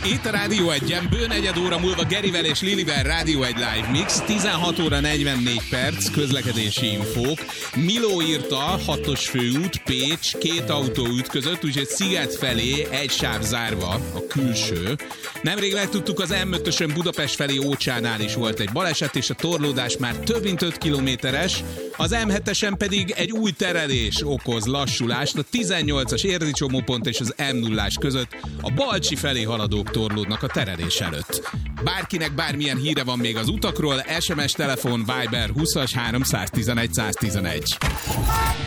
Itt a Rádió 1-en, bő negyed óra múlva Gerivel és Lilivel Rádió 1 Live Mix, 16 óra 44 perc, közlekedési infók. Miló írta, 6-os főút, Pécs, 2 autó ütközött, úgyhogy Sziget felé egy sáv zárva, a külső. Nemrég megtudtuk, az M5-ösön Budapest felé Ócsánál is volt egy baleset, és a torlódás már több mint 5 kilométeres, az M7-esen pedig egy új terelés okoz lassulást, a 18-as érdi csomópont és az M0-ás között a Balcsi felé haladók torlódnak a terelés előtt. Bárkinek bármilyen híre van még az utakról, SMS, telefon, Viber 20-as 311 111.